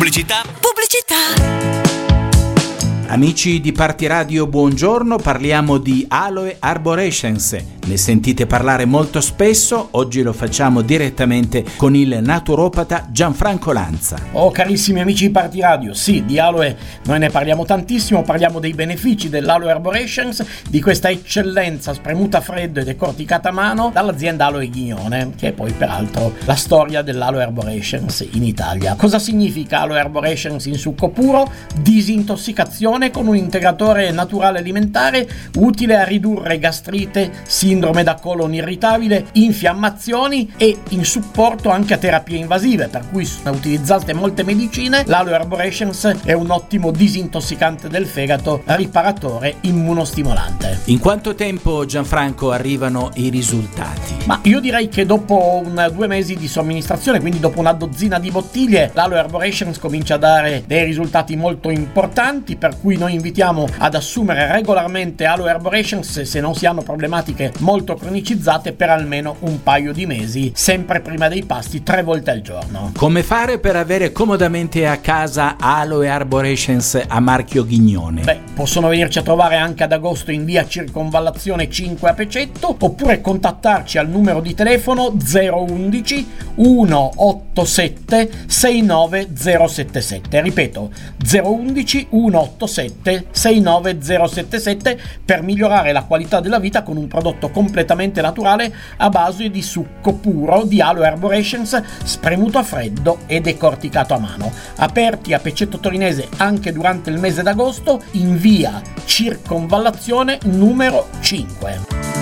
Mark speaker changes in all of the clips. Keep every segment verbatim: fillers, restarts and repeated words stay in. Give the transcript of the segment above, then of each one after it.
Speaker 1: Pubblicità.
Speaker 2: Pubblicità.
Speaker 3: Amici di Party Radio, buongiorno, parliamo di Aloe Arborescens. Ne sentite parlare molto spesso, oggi lo facciamo direttamente con il naturopata Gianfranco Lanza.
Speaker 4: Oh carissimi amici di Party Radio, sì, di Aloe noi ne parliamo tantissimo, parliamo dei benefici dell'Aloe Arborescens, di questa eccellenza spremuta a freddo e decorticata a mano dall'azienda Aloe Ghignone, che è poi peraltro la storia dell'Aloe Arborescens in Italia. Cosa significa Aloe Arborescens in succo puro? Disintossicazione con un integratore naturale alimentare utile a ridurre gastrite, sindrome da colon irritabile, infiammazioni e in supporto anche a terapie invasive, per cui sono utilizzate molte medicine. L'Aloe Arborescens è un ottimo disintossicante del fegato, riparatore, immunostimolante.
Speaker 3: In quanto tempo, Gianfranco, arrivano i risultati?
Speaker 4: Ma io direi che dopo un, due mesi di somministrazione, quindi dopo una dozzina di bottiglie, l'Aloe Arborescens comincia a dare dei risultati molto importanti, per cui noi invitiamo ad assumere regolarmente Aloe Arborescens se non si hanno problematiche molto cronicizzate per almeno un paio di mesi, sempre prima dei pasti, tre volte al giorno.
Speaker 3: Come fare per avere comodamente a casa Aloe Arborescens a marchio Ghignone?
Speaker 4: Beh, possono venirci a trovare anche ad agosto in via Circonvallazione cinque a Pecetto, oppure contattarci al numero di telefono zero undici centottantasette sessantanove zero settantasette. Ripeto, zero undici centottantasette sessantanove zero settantasette per migliorare la qualità della vita con un prodotto completamente naturale a base di succo puro di Aloe Arborescens spremuto a freddo e decorticato a mano. Aperti a Pecetto Torinese anche durante il mese d'agosto in via Circonvallazione numero cinque.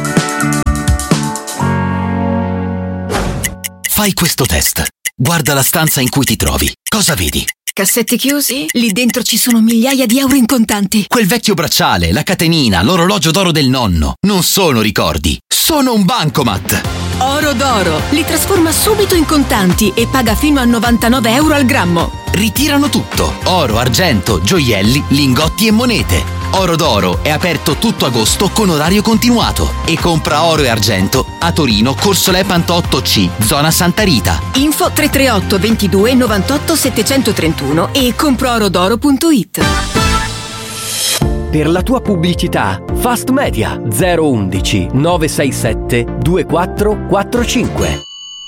Speaker 1: Fai questo test. Guarda la stanza in cui ti trovi. Cosa vedi?
Speaker 2: Cassetti chiusi? Lì dentro ci sono migliaia di euro in contanti.
Speaker 1: Quel vecchio bracciale, la catenina, l'orologio d'oro del nonno. Non sono ricordi, sono un bancomat.
Speaker 2: Oro d'oro. Li trasforma subito in contanti e paga fino a novantanove euro al grammo.
Speaker 1: Ritirano tutto. Oro, argento, gioielli, lingotti e monete. Oro d'oro è aperto tutto agosto con orario continuato. E compra oro e argento a Torino, Corso Lepantotto C, zona Santa Rita.
Speaker 2: Info tre tre otto ventidue novantotto settecentotrentuno e compro-orodoro punto it.
Speaker 5: Per la tua pubblicità, Fast Media zero undici nove sei sette due quattro quattro cinque.